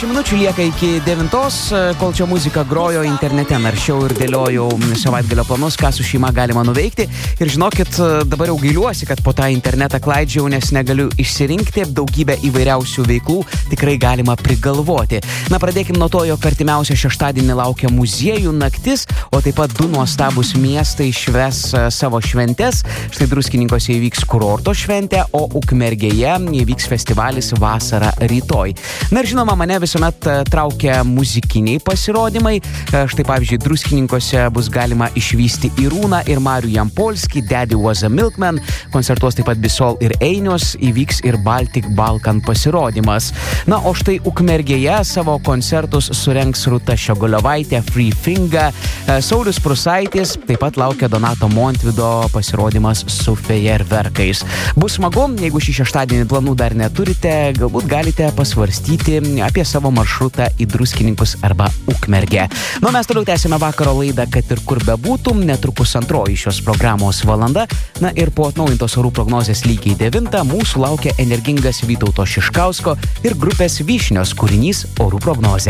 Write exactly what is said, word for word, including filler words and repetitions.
Dešimt minučių lieka iki devintos, kol čia muzika grojo internete, naršiau ir dėliojau savaitgalio planus, ką su šeima galima nuveikti. Ir žinokit, dabar jau gailiuosi, kad po tą internetą klaidžiau, nes negaliu išsirinkti, daugybę įvairiausių veiklų tikrai galima prigalvoti. Na, pradėkim nuo to, jog artimiausią šeštadienį laukia muziejų naktis, o taip pat du nuostabus miestai švęs savo šventes. Štai Druskininkuose įvyks kurorto šventė, o Ukmergėje įvyks festivalis Vasara rytoj. Na ir žinoma, mane visuomet traukia muzikiniai pasirodymai. Štai pavyzdžiui, Druskininkuose bus galima išvysti Irūną ir Marių Jampolskį, Daddy Was a Milkman, koncertuos taip pat Bisol ir Einius, įvyks ir Baltic Balkan pasirodymas. Na, o štai Ukmergėje savo koncertus surengs Rūta Ščiogolevaitė, Free Finger, Saulius Prusaitis, taip pat laukia Donato Montvydo pasirodymas su fejerverkais. Bus smagu, jeigu šį šeštadienį planų dar neturite, galbūt galite pasvarstyti apie savo maršrutą į Druskininkus arba Ukmergę. Nu, mes toliau tęsime vakaro laidą, kad ir kur bebūtum, netrukus antroji šios programos valanda. Na ir po atnaujintos orų prognozės lygiai devintą mūsų laukia energingas Vytauto Šiškausko ir grupės Vyšnios kūrinys Orų prognozė.